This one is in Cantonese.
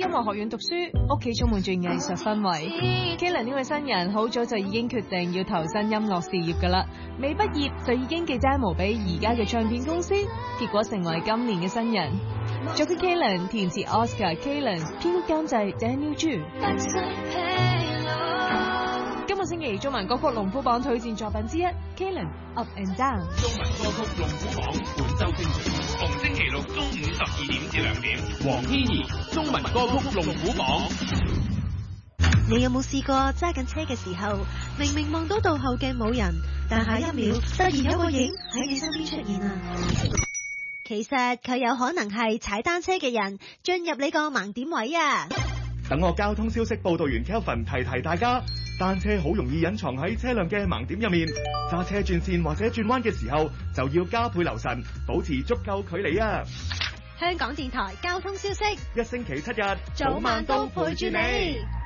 音樂學院讀書，屋企充滿住藝術氛圍。Kalen 呢位新人好早就已經決定要投身音樂事業㗎啦，未畢業就已經寄 demo 俾而家嘅唱片公司，結果成為今年嘅新人。作曲 Kalen， 填詞 Oscar，Kalen 編曲監製 Daniel Zhu。今個星期中文歌曲龍虎榜推薦作品之一 Kalen Up and Down。 中文歌曲龍虎榜本周精選，逢星期六中午12點至2點，黃天怡中文歌曲龍虎榜。 你有冇試過揸緊車嘅時候，明明望到道後鏡冇人，但下一秒突然有個影喺你身邊出現啊？其實佢有可能係踩單車嘅人進入你個盲點位啊！ 等我交通消息報道員 Kelvin 提大家，單車好容易隱藏喺車輛嘅盲點入面，揸車轉線或者轉彎嘅時候就要加倍留神，保持足夠距離啊！ 香港電台交通消息， 一星期7日， 早晚都陪住你。